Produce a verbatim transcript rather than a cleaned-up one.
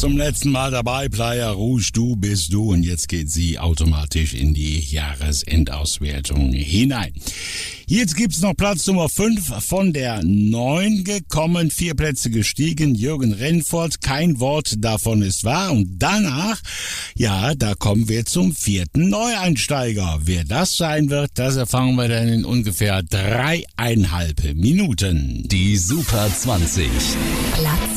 zum letzten Mal dabei, Playa Rouge, du bist du. Und jetzt geht sie automatisch in die Jahresendauswertung hinein. Jetzt gibt's noch Platz Nummer fünf, von der neun gekommen, vier Plätze gestiegen, Jürgen Rennfort, kein Wort davon ist wahr. Und danach, ja, da kommen wir zum vierten Neueinsteiger. Wer das sein wird, das erfahren wir dann in ungefähr dreieinhalb Minuten. Die Super zwanzig. Platz